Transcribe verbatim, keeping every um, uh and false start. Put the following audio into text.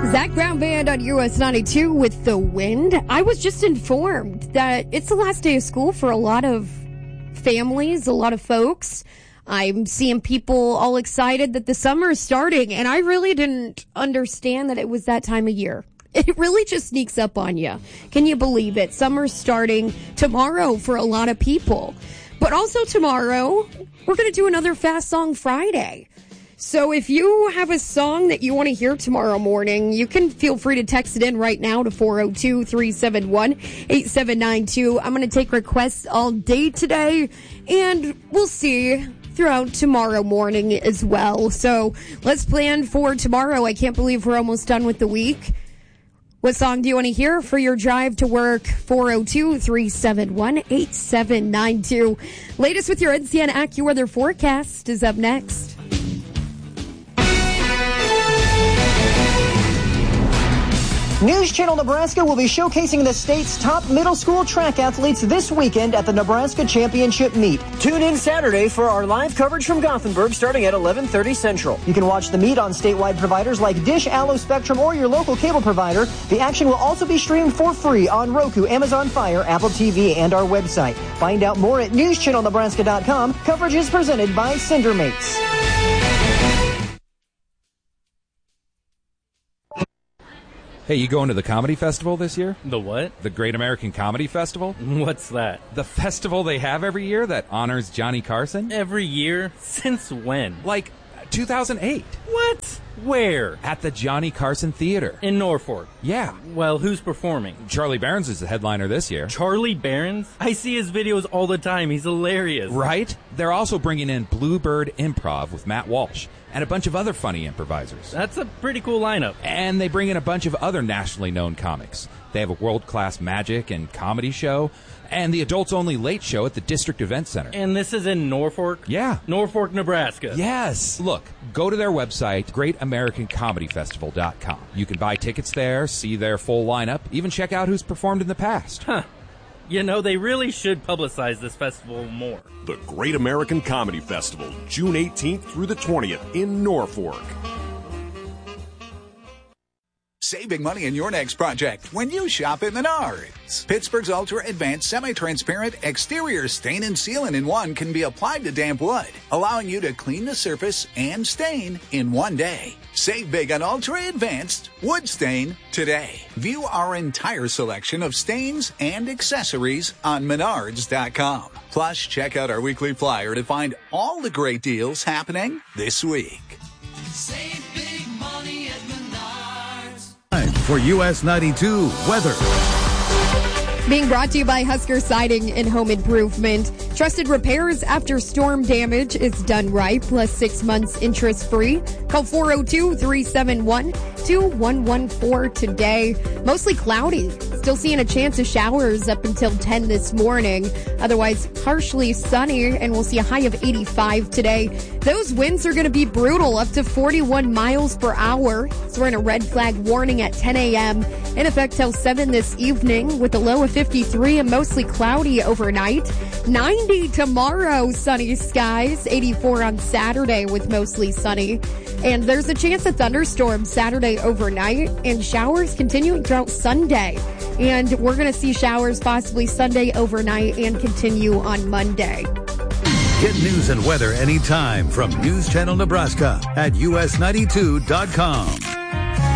Zach Brown Band on U S ninety-two with The Wind. I was just informed that it's the last day of school for a lot of families, a lot of folks. I'm seeing people all excited that the summer is starting, and I really didn't understand that it was that time of year. It really just sneaks up on you. Can you believe it? Summer's starting tomorrow for a lot of people. But also tomorrow, we're going to do another Fast Song Friday. So if you have a song that you want to hear tomorrow morning, you can feel free to text it in right now to four oh two, three seven one, eight seven nine two. I'm going to take requests all day today, and we'll see throughout tomorrow morning as well. So let's plan for tomorrow. I can't believe we're almost done with the week. What song do you want to hear for your drive to work? four oh two, three seven one, eight seven nine two. Latest with your N C N AccuWeather forecast is up next. News Channel Nebraska will be showcasing the state's top middle school track athletes this weekend at the Nebraska Championship Meet. Tune in Saturday for our live coverage from Gothenburg starting at eleven thirty Central. You can watch the meet on statewide providers like Dish, Allo, Spectrum, or your local cable provider. The action will also be streamed for free on Roku, Amazon Fire, Apple T V, and our website. Find out more at news channel nebraska dot com. Coverage is presented by Cindermates. Hey, you going to the comedy festival this year? The what? The Great American Comedy Festival? What's that? The festival they have every year that honors Johnny Carson? Every year? Since when? Like two thousand eight. What? Where? At the Johnny Carson Theater. In Norfolk? Yeah. Well, who's performing? Charlie Barons is the headliner this year. Charlie Barons? I see his videos all the time. He's hilarious. Right? They're also bringing in Bluebird Improv with Matt Walsh and a bunch of other funny improvisers. That's a pretty cool lineup. And they bring in a bunch of other nationally known comics. They have a world-class magic and comedy show, and the adults-only late show at the District Event Center. And this is in Norfolk? Yeah. Norfolk, Nebraska. Yes. Look, go to their website, great american comedy festival dot com. You can buy tickets there, see their full lineup, even check out who's performed in the past. Huh. You know, they really should publicize this festival more. The Great American Comedy Festival, June eighteenth through the twentieth in Norfolk. Save big money in your next project when you shop at Menards. Pittsburgh's ultra-advanced semi-transparent exterior stain and sealant in one can be applied to damp wood, allowing you to clean the surface and stain in one day. Save big on ultra-advanced wood stain today. View our entire selection of stains and accessories on menards dot com. Plus, check out our weekly flyer to find all the great deals happening this week. Save big money at Menards. For U S ninety-two weather. Being brought to you by Husker Siding and Home Improvement. Trusted repairs after storm damage is done right, plus six months interest-free. Call four oh two, three seven one, two one one four today. Mostly cloudy. Still seeing a chance of showers up until ten this morning. Otherwise, partially sunny, and we'll see a high of eighty-five today. Those winds are going to be brutal, up to forty-one miles per hour. So we're in a red flag warning at ten a.m. In effect till seven this evening, with a low of fifty-three and mostly cloudy overnight. ninety tomorrow, sunny skies. eighty-four on Saturday with mostly sunny. And there's a chance of thunderstorms Saturday overnight and showers continuing throughout Sunday. And we're going to see showers possibly Sunday overnight and continue on Monday. Get news and weather anytime from News Channel Nebraska at U S ninety-two dot com.